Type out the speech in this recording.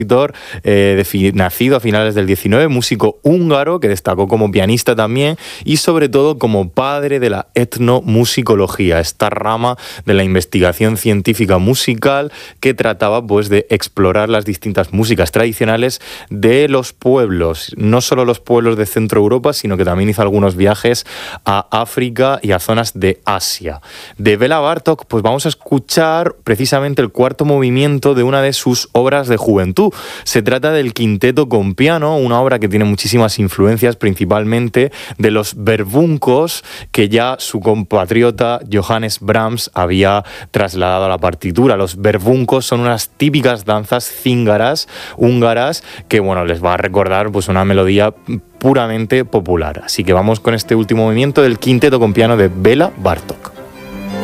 nacido a finales del 19, músico húngaro que destacó como pianista también y sobre todo como padre de la etnomusicología, esta rama de la investigación científica musical que trataba pues de explorar las distintas músicas tradicionales de los pueblos, no solo los pueblos de Centro Europa, sino que también hizo algunos viajes a África y a zonas de Asia. De Béla Bartók pues vamos a escuchar precisamente el cuarto movimiento de una de sus obras de juventud. Se trata del Quinteto con piano, una obra que tiene muchísimas influencias, principalmente de los berbuncos que ya su compatriota Johannes Brahms había trasladado a la partitura. Los berbuncos son unas típicas danzas cíngaras húngaras que, bueno, les va a recordar pues una melodía puramente popular. Así que vamos con este último movimiento del Quinteto con piano de Béla Bartók.